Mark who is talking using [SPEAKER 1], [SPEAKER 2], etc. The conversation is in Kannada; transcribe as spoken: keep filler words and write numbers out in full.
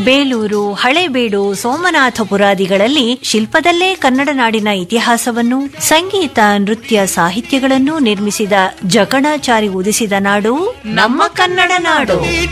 [SPEAKER 1] ಬೇಲೂರು, ಹಳೇಬೀಡು, ಸೋಮನಾಥಪುರಾದಿಗಳಲ್ಲಿ ಶಿಲ್ಪದಲ್ಲೇ ಕನ್ನಡ ನಾಡಿನ ಇತಿಹಾಸವನ್ನು, ಸಂಗೀತ, ನೃತ್ಯ, ಸಾಹಿತ್ಯಗಳನ್ನು ನಿರ್ಮಿಸಿದ ಜಕಣಾಚಾರಿ ಉದಿಸಿದ ನಾಡು ನಮ್ಮ ಕನ್ನಡ ನಾಡು.